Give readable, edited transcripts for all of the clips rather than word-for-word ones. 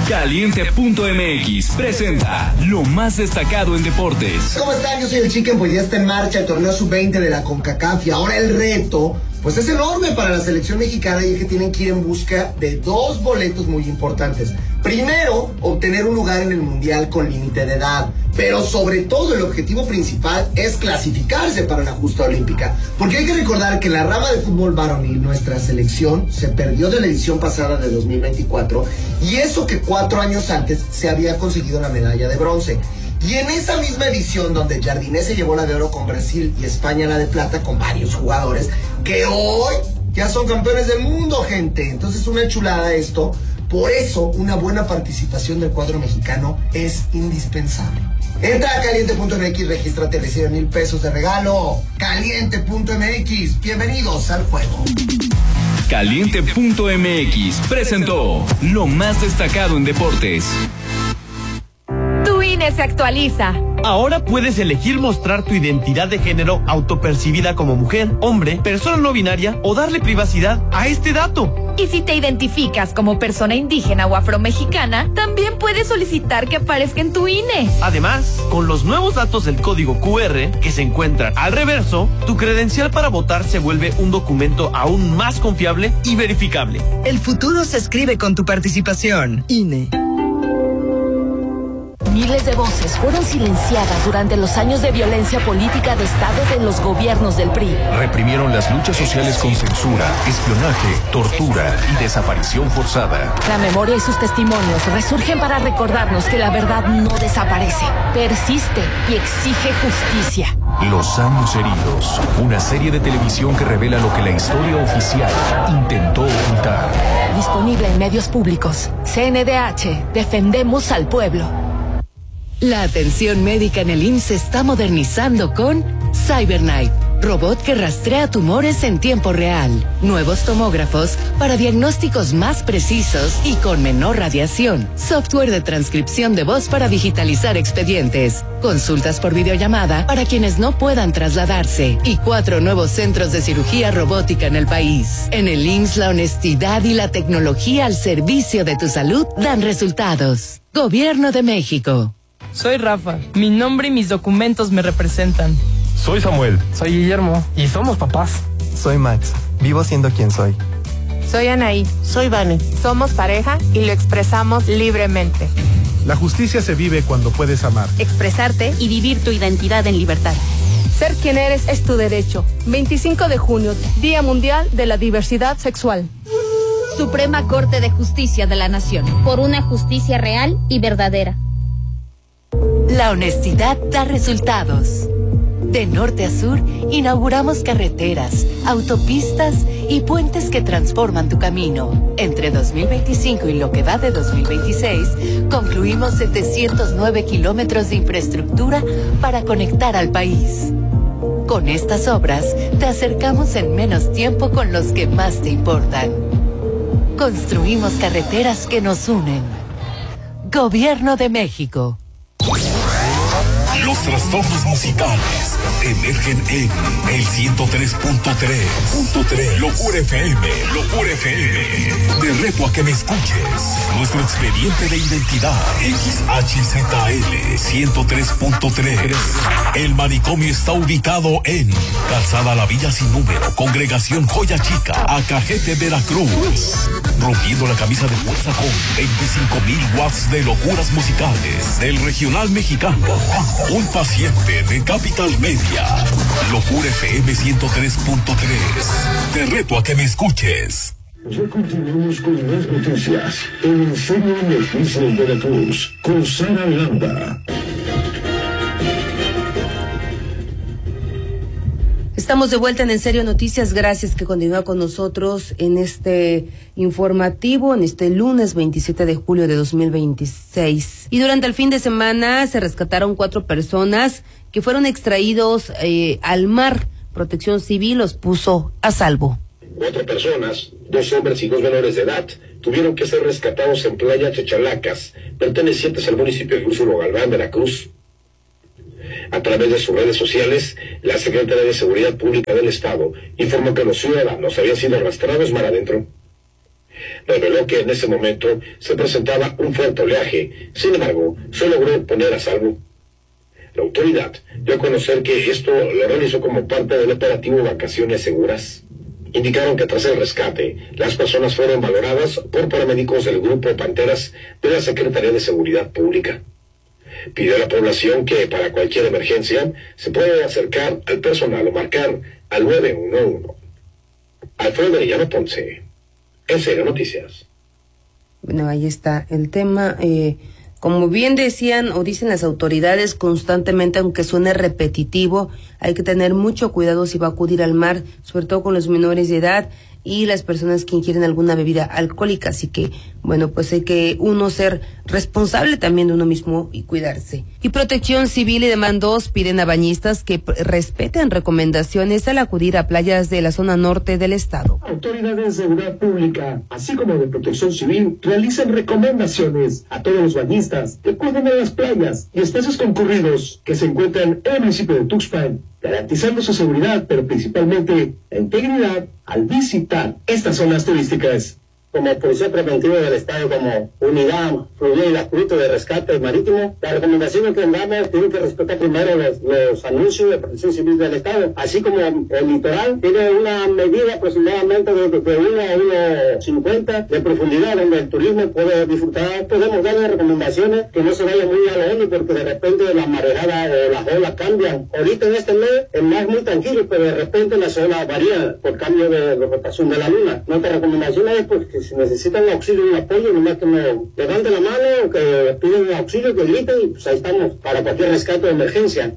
Caliente.mx presenta lo más destacado en deportes. ¿Cómo están? Yo soy el Chicken, pues ya está en marcha el torneo sub-20 de la CONCACAF y ahora el reto pues es enorme para la selección mexicana, y es que tienen que ir en busca de dos boletos muy importantes. Primero, obtener un lugar en el Mundial con límite de edad, pero sobre todo el objetivo principal es clasificarse para la justa olímpica, porque hay que recordar que en la rama de fútbol varonil nuestra selección se perdió de la edición pasada de 2024, y eso que 4 años antes se había conseguido la medalla de bronce. Y en esa misma edición donde Jardinés se llevó la de oro con Brasil y España la de plata con varios jugadores que hoy ya son campeones del mundo, gente. Entonces una chulada esto. Por eso una buena participación del cuadro mexicano es indispensable. Entra a Caliente.mx, regístrate, recibe $1,000 de regalo. Caliente.mx, bienvenidos al juego. Caliente.mx presentó lo más destacado en deportes. Tu INE se actualiza. Ahora puedes elegir mostrar tu identidad de género autopercibida como mujer, hombre, persona no binaria o darle privacidad a este dato. Y si te identificas como persona indígena o afromexicana, también puedes solicitar que aparezca en tu INE. Además, con los nuevos datos del código QR que se encuentran al reverso, tu credencial para votar se vuelve un documento aún más confiable y verificable. El futuro se escribe con tu participación. INE. Miles de voces fueron silenciadas durante los años de violencia política de Estado de los gobiernos del PRI. Reprimieron las luchas sociales con censura, espionaje, tortura y desaparición forzada. La memoria y sus testimonios resurgen para recordarnos que la verdad no desaparece, persiste y exige justicia. Los años heridos, una serie de televisión que revela lo que la historia oficial intentó ocultar. Disponible en medios públicos. CNDH, defendemos al pueblo. La atención médica en el IMSS se está modernizando con CyberKnife, robot que rastrea tumores en tiempo real. Nuevos tomógrafos para diagnósticos más precisos y con menor radiación. Software de transcripción de voz para digitalizar expedientes. Consultas por videollamada para quienes no puedan trasladarse. Y 4 nuevos centros de cirugía robótica en el país. En el IMSS, la honestidad y la tecnología al servicio de tu salud dan resultados. Gobierno de México. Soy Rafa, mi nombre y mis documentos me representan. Soy Samuel. Soy Guillermo y somos papás. Soy Max, vivo siendo quien soy. Soy Anaí. Soy Vane. Somos pareja y lo expresamos libremente. La justicia se vive cuando puedes amar, expresarte y vivir tu identidad en libertad. Ser quien eres es tu derecho. 25 de junio, Día Mundial de la Diversidad Sexual. Suprema Corte de Justicia de la Nación. Por una justicia real y verdadera. La honestidad da resultados. De norte a sur, inauguramos carreteras, autopistas y puentes que transforman tu camino. Entre 2025 y lo que va de 2026, concluimos 709 kilómetros de infraestructura para conectar al país. Con estas obras, te acercamos en menos tiempo con los que más te importan. Construimos carreteras que nos unen. Gobierno de México. Los trastornos musicales emergen en el 103.3. Locura FM. Te reto a que me escuches. Nuestro expediente de identidad XHZL 103.3. El manicomio está ubicado en Calzada La Villa Sin Número, Congregación Joya Chica, Acajete, Veracruz. Rompiendo la camisa de fuerza con 25,000 watts de locuras musicales del regional mexicano. Un paciente de Capital Media. Locura FM 103.3. Te reto a que me escuches. Ya continuamos con más noticias. En Serio Noticias Veracruz, con Sara Landa. Estamos de vuelta en Serio Noticias. Gracias que continúa con nosotros en este informativo, en este lunes 27 de julio de 2026. Y durante el fin de semana se rescataron 4 personas que fueron extraídos al mar. Protección Civil los puso a salvo. 4 personas, 2 hombres y 2 menores de edad, tuvieron que ser rescatados en Playa Chachalacas, pertenecientes al municipio de Úrsulo Galván, Veracruz. A través de sus redes sociales, la Secretaría de Seguridad Pública del Estado informó que los ciudadanos habían sido arrastrados mar adentro. reveló que en ese momento se presentaba un fuerte oleaje. Sin embargo, se logró poner a salvo. La autoridad dio a conocer que esto lo realizó como parte del operativo Vacaciones Seguras. Indicaron que tras el rescate, las personas fueron valoradas por paramédicos del Grupo Panteras de la Secretaría de Seguridad Pública. Pidió a la población que para cualquier emergencia se puede acercar al personal o marcar al 911. Alfredo Arellano Ponce, SR Noticias. Bueno, ahí está el tema. Como bien decían o dicen las autoridades constantemente, aunque suene repetitivo, hay que tener mucho cuidado si va a acudir al mar, sobre todo con los menores de edad y las personas que ingieren alguna bebida alcohólica. Así que, bueno, pues hay que uno ser responsable también de uno mismo y cuidarse. Y Protección Civil y Demandos piden a bañistas que respeten recomendaciones al acudir a playas de la zona norte del estado. Autoridades de seguridad pública, así como de Protección Civil, realizan recomendaciones a todos los bañistas que acuden a las playas y espacios concurridos que se encuentran en el municipio de Tuxpan, garantizando su seguridad, pero principalmente la integridad al visitar estas zonas turísticas. Como Policía Preventiva del Estado, como Unidad Fluvial y Acueducto de Rescate Marítimo, la recomendación que damos tiene que respetar primero los anuncios de Protección Civil del Estado, así como el litoral tiene una medida aproximadamente de 1 a 1.50 de profundidad donde el turismo puede disfrutar. Podemos darle recomendaciones que no se vaya muy a lo hondo porque de repente la marejada o las olas cambian. Ahorita en este mes el mar es muy tranquilo, pero de repente las olas varían por cambio de rotación de la luna. Nuestra recomendación es pues que si necesitan auxilio y apoyo, nomás que me levanten la mano, que piden auxilio, que griten, y pues ahí estamos para cualquier rescate de emergencia.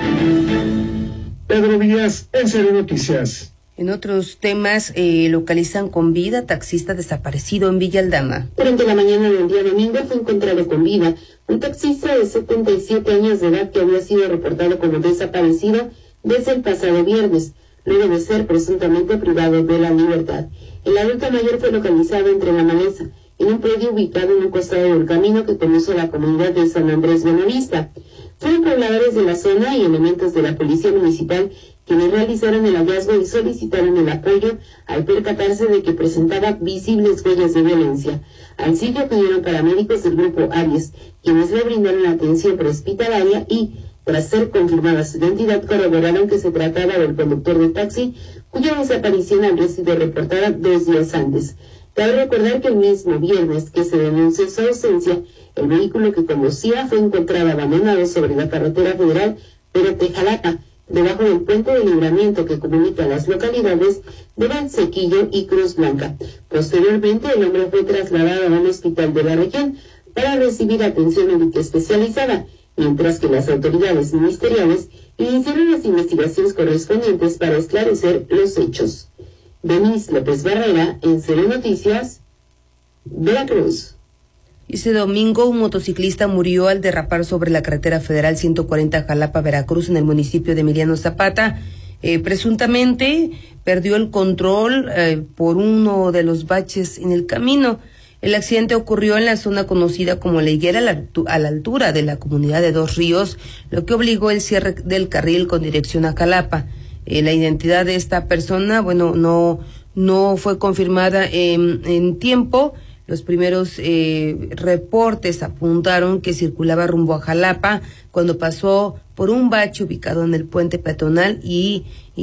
Pedro Villas, SR Noticias. En otros temas, localizan con vida taxista desaparecido en Villa Aldama. Durante la mañana del día domingo fue encontrado con vida un taxista de 77 años de edad que había sido reportado como desaparecido desde el pasado viernes, luego de ser presuntamente privado de la libertad. El adulto mayor fue localizado entre la maleza, en un predio ubicado en un costado del camino que conduce a la comunidad de San Andrés Buenavista. Fueron pobladores de la zona y elementos de la policía municipal quienes realizaron el hallazgo y solicitaron el apoyo al percatarse de que presentaba visibles huellas de violencia. Al sitio acudieron paramédicos del grupo Aries, quienes le brindaron atención prehospitalaria y, tras ser confirmada su identidad, corroboraron que se trataba del conductor de taxi, cuya desaparición habría sido reportada 2 días antes. Cabe recordar que el mismo viernes que se denunció su ausencia, el vehículo que conducía fue encontrado abandonado sobre la carretera federal Perote-Jalapa, debajo del puente de libramiento que comunica las localidades de Valsequillo y Cruz Blanca. Posteriormente, el hombre fue trasladado a un hospital de la región para recibir atención médica especializada, mientras que las autoridades ministeriales iniciaron las investigaciones correspondientes para esclarecer los hechos. Denise López Barrera, en SR Noticias, Veracruz. Ese domingo un motociclista murió al derrapar sobre la carretera federal 140 Jalapa-Veracruz en el municipio de Emiliano Zapata. Presuntamente perdió el control por uno de los baches en el camino. El accidente ocurrió en la zona conocida como La Higuera, a la altura de la comunidad de Dos Ríos, lo que obligó el cierre del carril con dirección a Jalapa. La identidad de esta persona, bueno, no fue confirmada en tiempo. Los primeros reportes apuntaron que circulaba rumbo a Jalapa cuando pasó por un bache ubicado en el puente peatonal y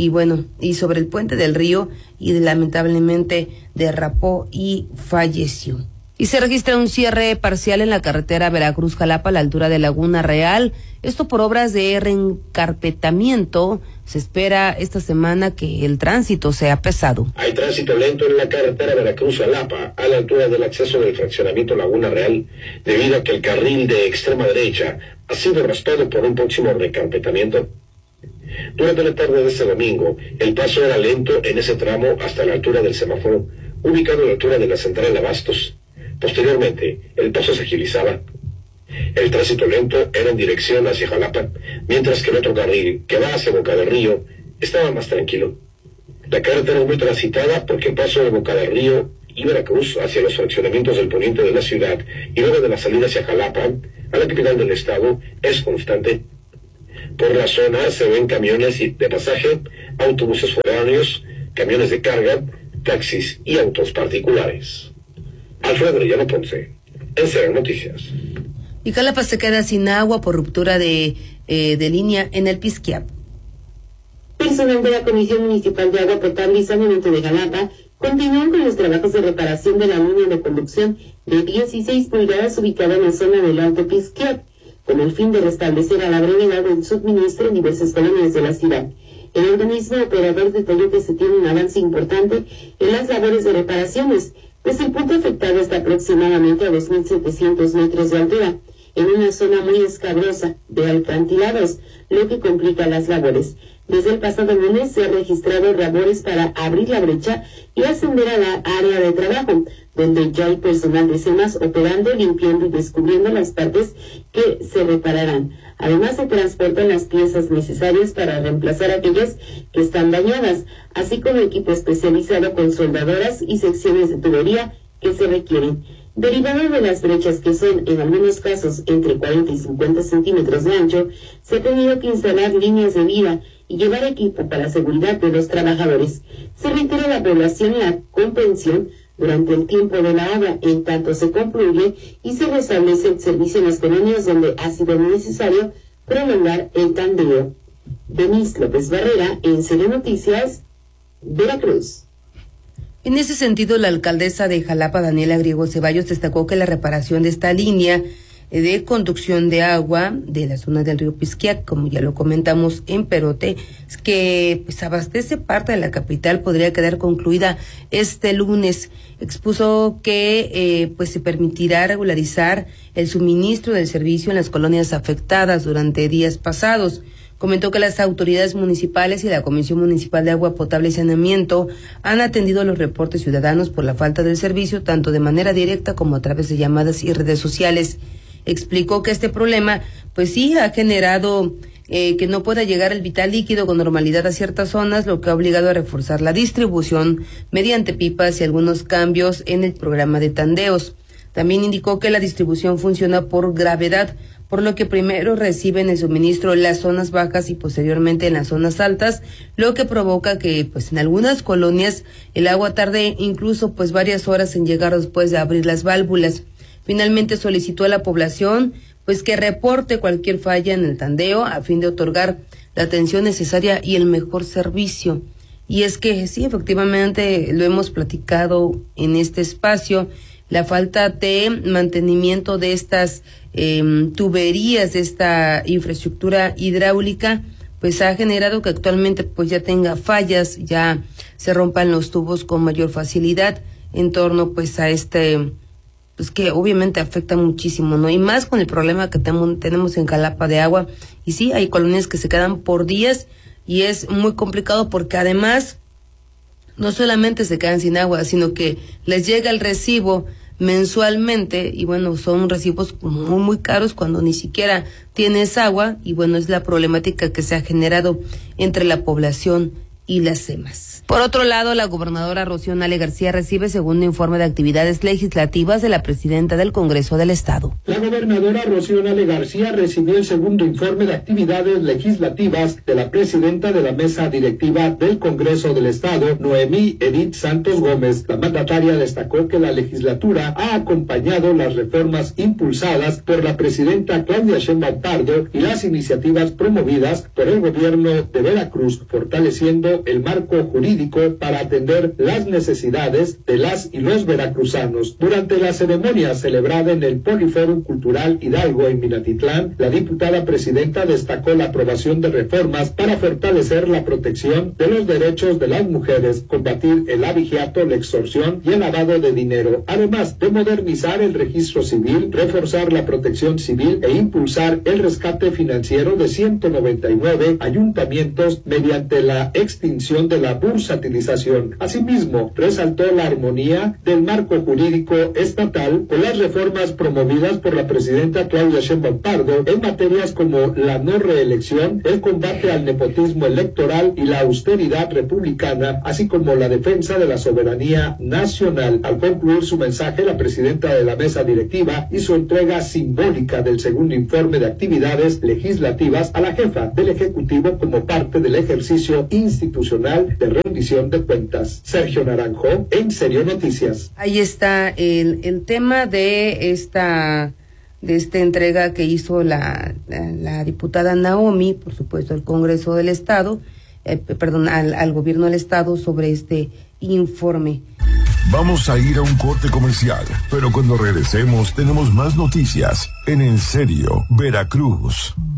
sobre el puente del río, y lamentablemente derrapó y falleció. Y se registra un cierre parcial en la carretera Veracruz-Jalapa a la altura de Laguna Real. Esto por obras de reencarpetamiento. Se espera esta semana que el tránsito sea pesado. Hay tránsito lento en la carretera Veracruz-Jalapa a la altura del acceso del fraccionamiento Laguna Real, debido a que el carril de extrema derecha ha sido raspado por un próximo reencarpetamiento. Durante la tarde de este domingo, el paso era lento en ese tramo hasta la altura del semáforo, ubicado a la altura de la central de Abastos. Posteriormente, el paso se agilizaba. El tránsito lento era en dirección hacia Jalapa, mientras que el otro carril, que va hacia Boca del Río, estaba más tranquilo. La carretera es muy transitada porque el paso de Boca del Río y Veracruz hacia los fraccionamientos del poniente de la ciudad y luego de la salida hacia Jalapa, a la capital del estado, es constante. Por la zona se ven camiones de pasaje, autobuses foráneos, camiones de carga, taxis y autos particulares. Alfredo Arellano Ponce, SR Noticias. Y Jalapa se queda sin agua por ruptura de línea en el Pisquiap. Personal de la Comisión Municipal de Agua Potable y Saneamiento de Jalapa continúan con los trabajos de reparación de la línea de conducción de 16 pulgadas ubicada en la zona del Alto Pisquiap, con el fin de restablecer a la brevedad el suministro en diversas colonias de la ciudad. El organismo operador detalló que se tiene un avance importante en las labores de reparaciones, pues el punto afectado está aproximadamente a 2.700 metros de altura, en una zona muy escabrosa de alcantilados, lo que complica las labores. Desde el pasado lunes se han registrado labores para abrir la brecha y ascender a la área de trabajo, donde ya hay personal de SEMAS operando, limpiando y descubriendo las partes que se repararán. Además, se transportan las piezas necesarias para reemplazar aquellas que están dañadas, así como equipo especializado con soldadoras y secciones de tubería que se requieren. Derivado de las brechas, que son en algunos casos entre 40 y 50 centímetros de ancho, se ha tenido que instalar líneas de vida y llevar equipo para la seguridad de los trabajadores. Se reitera a la población la comprensión durante el tiempo de la obra, en tanto se concluye y se restablece el servicio en las colonias donde ha sido necesario prolongar el tandeo. Denise López Barrera, en SR Noticias, Veracruz. En ese sentido, la alcaldesa de Jalapa, Daniela Griego Ceballos, destacó que la reparación de esta línea de conducción de agua de la zona del río Pisquiac, como ya lo comentamos en Perote, que pues abastece parte de la capital, podría quedar concluida este lunes. Expuso que pues se permitirá regularizar el suministro del servicio en las colonias afectadas durante días pasados. Comentó que las autoridades municipales y la Comisión Municipal de Agua Potable y Saneamiento han atendido los reportes ciudadanos por la falta del servicio, tanto de manera directa como a través de llamadas y redes sociales. Explicó que este problema, pues sí, ha generado que no pueda llegar el vital líquido con normalidad a ciertas zonas, lo que ha obligado a reforzar la distribución mediante pipas y algunos cambios en el programa de tandeos. También indicó que la distribución funciona por gravedad, por lo que primero reciben el suministro en las zonas bajas y posteriormente en las zonas altas, lo que provoca que pues en algunas colonias el agua tarde incluso pues varias horas en llegar después de abrir las válvulas. Finalmente solicitó a la población pues que reporte cualquier falla en el tandeo a fin de otorgar la atención necesaria y el mejor servicio. Y es que sí, efectivamente lo hemos platicado en este espacio, la falta de mantenimiento de estas tuberías, de esta infraestructura hidráulica, pues ha generado que actualmente pues ya tenga fallas, ya se rompan los tubos con mayor facilidad en torno pues a pues que obviamente afecta muchísimo, ¿no? Y más con el problema que tenemos en Jalapa de agua. Y sí, hay colonias que se quedan por días y es muy complicado porque además no solamente se quedan sin agua, sino que les llega el recibo mensualmente y bueno, son recibos muy, muy caros cuando ni siquiera tienes agua y bueno, es la problemática que se ha generado entre la población y las SEMAS. Por otro lado, la gobernadora Rocío Nale García recibe segundo informe de actividades legislativas de la presidenta del Congreso del Estado. La gobernadora Rocío Nale García recibió el segundo informe de actividades legislativas de la presidenta de la mesa directiva del Congreso del Estado, Noemí Edith Santos Gómez. La mandataria destacó que la legislatura ha acompañado las reformas impulsadas por la presidenta Claudia Sheinbaum Pardo y las iniciativas promovidas por el gobierno de Veracruz, fortaleciendo el marco jurídico para atender las necesidades de las y los veracruzanos. Durante la ceremonia celebrada en el Poliforum Cultural Hidalgo en Minatitlán, la diputada presidenta destacó la aprobación de reformas para fortalecer la protección de los derechos de las mujeres, combatir el abigeato, la extorsión y el lavado de dinero, además de modernizar el registro civil, reforzar la protección civil e impulsar el rescate financiero de 199 ayuntamientos mediante la extinción de la bursatilización. Asimismo, resaltó la armonía del marco jurídico estatal con las reformas promovidas por la presidenta Claudia Sheinbaum Pardo en materias como la no reelección, el combate al nepotismo electoral y la austeridad republicana, así como la defensa de la soberanía nacional. Al concluir su mensaje, la presidenta de la mesa directiva hizo entrega simbólica del segundo informe de actividades legislativas a la jefa del Ejecutivo como parte del ejercicio institucional Constitucional de Rendición de Cuentas. Sergio Naranjo, En Serio Noticias. Ahí está el tema de esta entrega que hizo la diputada Naomi, por supuesto, al Congreso del Estado, al Gobierno del Estado sobre este informe. Vamos a ir a un corte comercial, pero cuando regresemos tenemos más noticias en Serio Veracruz.